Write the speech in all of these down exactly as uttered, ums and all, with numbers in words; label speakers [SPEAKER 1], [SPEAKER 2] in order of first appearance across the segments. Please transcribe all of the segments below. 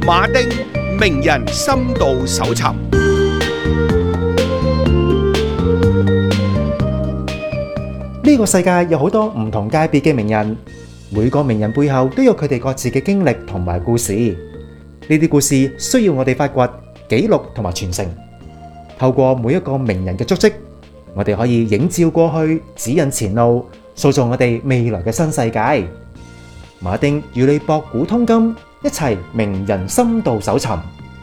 [SPEAKER 1] 馬丁名人深度搜尋。
[SPEAKER 2] 呢個世界有好多唔同界別嘅名人，每個名人背後都有佢哋各自嘅經歷同埋故事。呢啲故事需要我哋發掘、記錄同埋傳承。透過每一個名人嘅足跡，我哋可以映照過去，指引前路，塑造我哋未來嘅新世界。馬丁與你博古通今，一齊名人深度搜尋。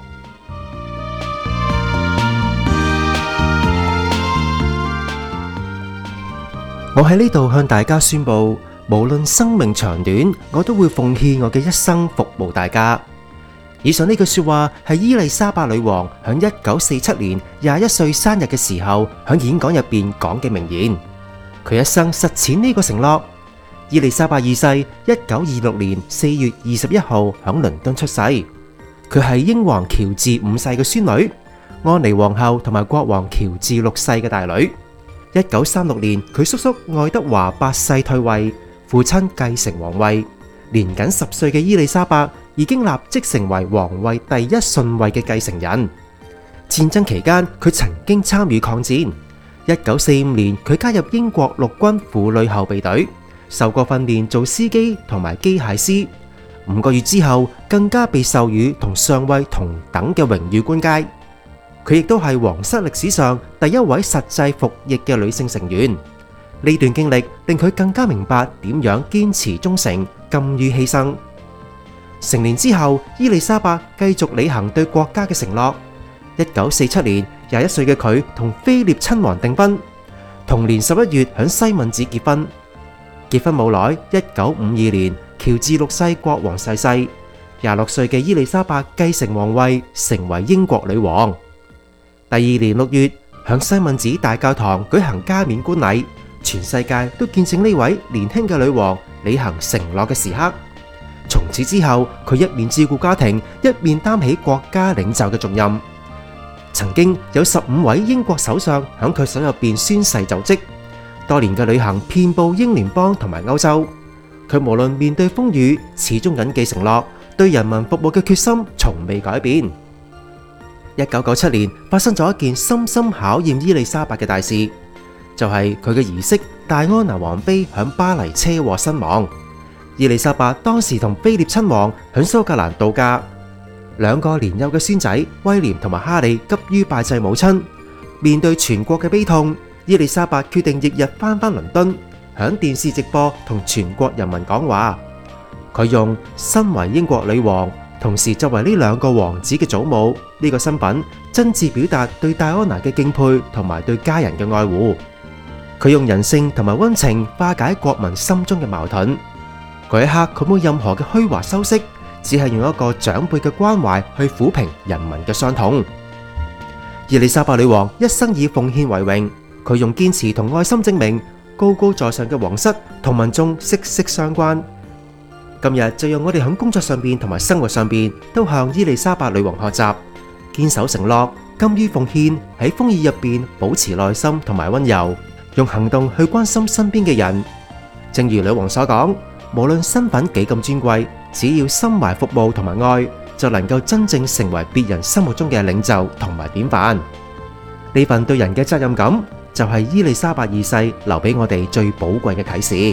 [SPEAKER 2] 我喺呢度向大家宣布，無論生命長短，我都會奉獻我嘅一生服務大家。以上呢句說話係伊麗莎白女王響一九四七年廿一歲生日嘅時候響演講入邊講嘅名言。佢一生實踐呢個承諾。伊麗莎白二世一九二六年四月二十一號響倫敦出世。佢係英皇喬治五世嘅孫女，安妮皇后同埋國王喬治六世嘅大女。一九三六年，佢叔叔愛德華八世退位，父親繼承皇位。年僅十歲嘅伊麗莎白已經立即成為皇位第一順位嘅繼承人。戰爭期間，佢曾經參與抗戰。一九四五年，佢加入英國陸軍婦女後備隊，受過訓練做司機同埋機械師。五個月之後，更加被授予同上尉同等嘅榮譽官階。佢亦都係皇室歷史上第一位實際服役嘅女性成員。呢段經歷令佢更加明白點樣堅持忠誠，甘於犧牲。成年之後，伊麗莎白繼續履行對國家嘅承諾。一九四七年，廿一歲嘅佢同菲臘親王訂婚，同年十一月響西敏寺結婚。結婚冇耐，一九五二年，喬治六世國王逝世，廿六歲嘅伊麗莎白繼承皇位，成為英國女王。第二年六月，響西敏寺大教堂舉行加冕冠禮，全世界都見證呢位年輕嘅女王履行承諾嘅時刻。從此之後，佢一面照顧家庭，一面擔起國家領袖嘅重任。曾經有十五位英國首相響佢手入邊宣誓就職，多年嘅旅行遍布英聯邦同埋歐洲。佢無論面對風雨，始終謹記承諾，對人民服務嘅決心從未改變。一九九七年發生咗一件深深考驗伊麗莎白嘅大事，就係佢嘅兒媳戴安娜王妃響巴黎車禍身亡。伊麗莎白當時同菲臘親王響蘇格蘭度假，兩個年幼嘅孫仔威廉同埋哈利急於拜祭母親。面對全國嘅悲痛，伊麗莎白決定翌日翻返倫敦，響電視直播同全國人民講話。佢用身為英國女王，同時作為呢兩個王子嘅祖母呢個身份，真摯表達對戴安娜嘅敬佩同埋對家人嘅愛護。佢用人性同埋溫情化解國民心中嘅矛盾。嗰一刻，佢冇任何嘅虛華修飾，只係用一個長輩嘅關懷去撫平人民嘅傷痛。伊麗莎白女王一生以奉獻為榮，佢用堅持同愛心證明高高在上嘅皇室同民眾息息相關。今日就讓我哋喺工作上邊同埋生活上邊都向伊麗莎白女王學習，堅守承諾，甘於奉獻，喺風雨入邊保持耐心同埋溫柔，用行動去關心身邊嘅人。正如女王所講，無論身份幾咁尊貴，只要心懷服務同埋愛，就能夠真正成為別人心目中嘅領袖同埋典範。呢份對人嘅責任感，就係伊麗莎白二世留俾我哋最寶貴嘅啟示。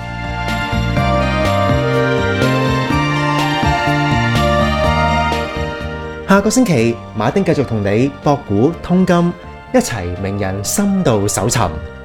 [SPEAKER 2] 下個星期，馬丁繼續同你博古通今，一齊名人深度搜尋。